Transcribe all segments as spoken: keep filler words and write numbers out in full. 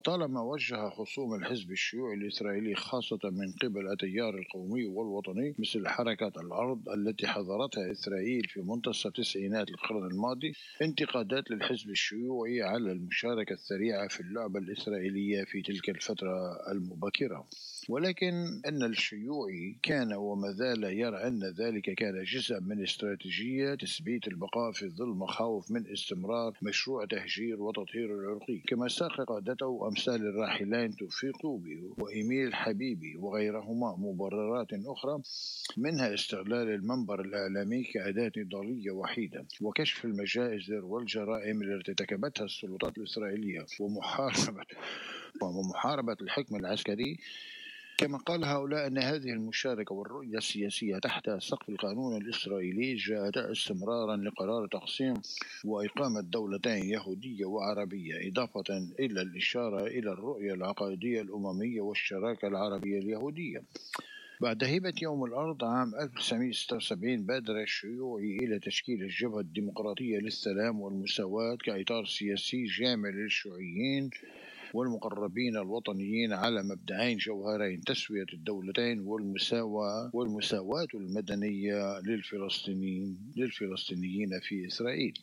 طالما وجه خصوم الحزب الشيوعي الإسرائيلي خاصة من قبل التيار القومي والوطني مثل حركة الأرض التي حظرتها إسرائيل في منتصف تسعينات القرن الماضي انتقادات للحزب الشيوعي على المشاركة السريعة في اللعبة الإسرائيلية في تلك الفترة المبكرة. ولكن أن الشيوعي كان وما زال يرى أن ذلك كان جزءا من استراتيجية تثبيت البقاء في ظل مخاوف من استمرار مشروع تهجير وتطهير العرقي، كما ساق قادته أمثال الراحلين توفيق طوبي وإيميل حبيبي وغيرهما مبررات أخرى، منها استغلال المنبر الإعلامي كأداة نضالية وحيدة وكشف المجازر والجرائم التي ارتكبتها السلطات الإسرائيلية ومحاربة ومحاربة الحكم العسكري. كما قال هؤلاء أن هذه المشاركة والرؤية السياسية تحت سقف القانون الإسرائيلي جاءت استمرارا لقرار تقسيم وإقامة دولتين يهودية وعربية، إضافة إلى الإشارة إلى الرؤية العقائدية الأممية والشراكة العربية اليهودية. بعد هبة يوم الأرض عام ألف وتسعمائة وستة وسبعين بادر الشيوعي إلى تشكيل الجبهة الديمقراطية للسلام والمساواة كإطار سياسي جامع للشيوعيين والمقربين الوطنيين على مبدأين جوهرين: تسوية الدولتين والمساواة والمساواة المدنية للفلسطينيين للفلسطينيين في إسرائيل.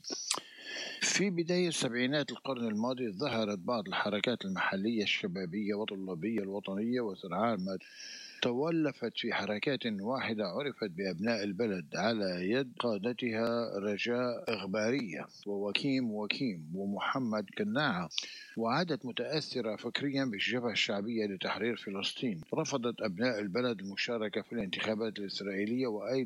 في بداية سبعينات القرن الماضي ظهرت بعض الحركات المحلية الشبابية والطلابية الوطنية، وسرعان ما تولفت في حركات واحدة عرفت بأبناء البلد على يد قادتها رجاء إغبارية ووكيم وكيم ومحمد كناعة، وعادت متأثرة فكريا بالجبهة الشعبية لتحرير فلسطين. رفضت أبناء البلد المشاركة في الانتخابات الإسرائيلية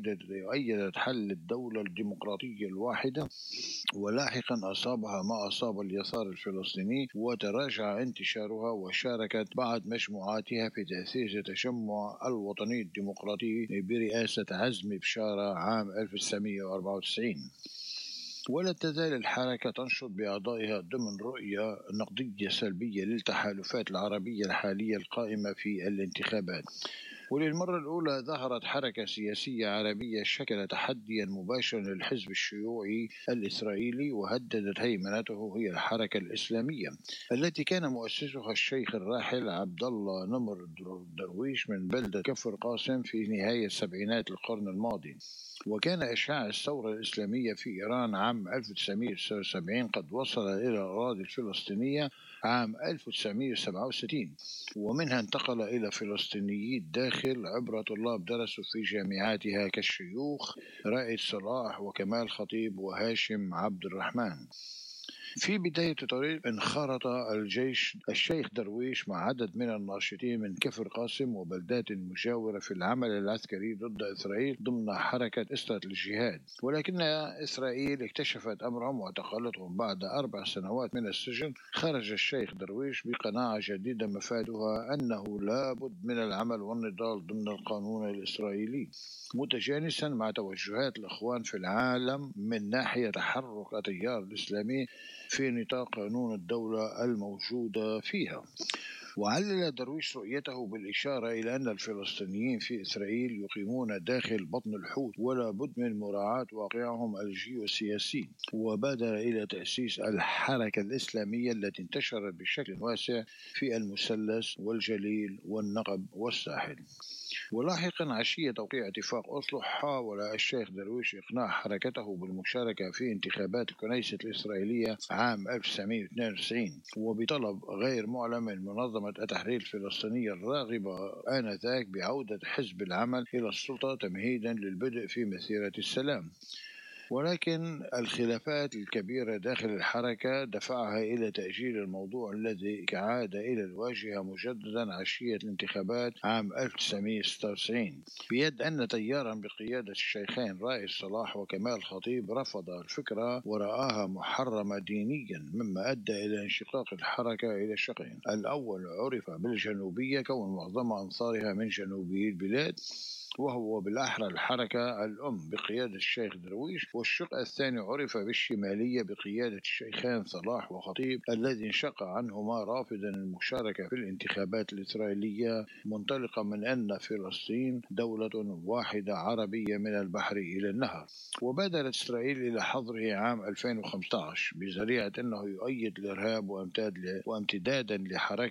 وأيدت حل الدولة الديمقراطية الواحدة، ولاحقا أصابها ما أصاب اليسار الفلسطيني وتراجع انتشارها، وشاركت بعض مجموعاتها في تأسيس التجمع الوطني الديمقراطي برئاسة عزمي بشارة عام ألف وتسعمائة وأربعة وتسعين. ولا تزال الحركة تنشط بأعضائها ضمن رؤية نقدية سلبية للتحالفات العربية الحالية القائمة في الانتخابات. وللمرة الأولى ظهرت حركة سياسية عربية شكل تحديا مباشرا للحزب الشيوعي الإسرائيلي وهددت هيمنته، هي الحركة الإسلامية التي كان مؤسسها الشيخ الراحل عبد الله نمر درويش من بلدة كفر قاسم في نهاية سبعينات القرن الماضي. وكان إشعاع الثورة الإسلامية في إيران عام ألف وتسعمائة وتسعة وسبعين قد وصل إلى الأراضي الفلسطينية عام ألف وتسعمائة وسبعة وستين، ومنها انتقل إلى فلسطينيي الداخل عبر طلاب درسوا في جامعاتها كالشيوخ رائد صلاح وكمال خطيب وهاشم عبد الرحمن. في بداية الطريق انخرط الجيش الشيخ درويش مع عدد من الناشطين من كفر قاسم وبلدات مجاورة في العمل العسكري ضد إسرائيل ضمن حركة إسرة الجهاد، ولكن إسرائيل اكتشفت أمرهم واعتقلتهم. بعد أربع سنوات من السجن خرج الشيخ درويش بقناعة جديدة مفادها أنه لا بد من العمل والنضال ضمن القانون الإسرائيلي، متجانسا مع توجهات الإخوان في العالم من ناحية تحرك التيار الإسلامي في نطاق قانون الدولة الموجودة فيها. وعلل درويش رؤيته بالإشارة إلى أن الفلسطينيين في إسرائيل يقيمون داخل بطن الحوت ولا بد من مراعاة واقعهم الجيوسياسي، وبادر إلى تأسيس الحركة الإسلامية التي انتشرت بشكل واسع في المثلث والجليل والنقب والساحل. ولاحقا عشية توقيع اتفاق أوسلو حاول الشيخ درويش إقناع حركته بالمشاركة في انتخابات الكنيسة الإسرائيلية عام ألف وتسعمائة واثنين وتسعين، وبطلب غير معلن من منظمة التحرير الفلسطينية الراغبة آنذاك بعودة حزب العمل إلى السلطة تمهيدا للبدء في مسيرة السلام. ولكن الخلافات الكبيرة داخل الحركة دفعها إلى تأجيل الموضوع الذي عاد إلى الواجهة مجددا عشية الانتخابات عام ألف وتسعمائة وستة وتسعين، بيد أن تيارا بقيادة الشيخين رائد صلاح وكمال خطيب رفض الفكرة ورآها محرمة دينيا، مما أدى إلى انشقاق الحركة إلى شقين: الأول عرف بالجنوبية كون معظم أنصارها من جنوبي البلاد، وهو بالأحرى الحركة الأم بقيادة الشيخ درويش، والشق الثاني عرف بالشمالية بقيادة الشيخان صلاح وخطيب الذي انشق عنهما رافضا المشاركة في الانتخابات الإسرائيلية، منطلقا من أن فلسطين دولة واحدة عربية من البحر إلى النهر. وبادرت إسرائيل إلى حظره عام ألفين وخمسة عشر بذريعة أنه يؤيد الإرهاب وامتدادا لحركة